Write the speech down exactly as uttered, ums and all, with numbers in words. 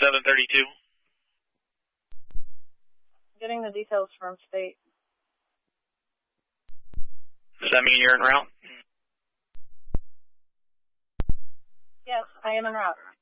seven thirty-two. Getting the details from state. Does that mean you're en route? Yes, I am en route.